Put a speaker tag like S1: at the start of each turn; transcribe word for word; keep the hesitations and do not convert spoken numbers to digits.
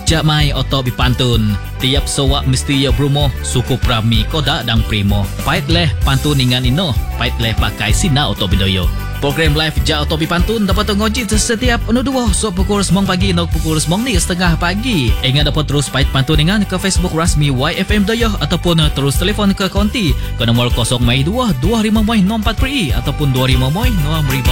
S1: Jak mai oto bipantun. Tiap sowak mesti ya brumo suku prami koda dan primo. Pait leh pantun ingan ino. Pait leh pakai sina oto bidoyo. Program live Jak oto bipantun dapat ngoji setiap anu dua so pukul sembilan pagi nok pukul sembilan ni setengah pagi. Ingat dapat terus pait pantun ingan ke Facebook rasmi Y F M Doyo ataupun terus telefon ke konti ke nomor kosong dua dua lima nol empat pri ataupun dua lima nol enam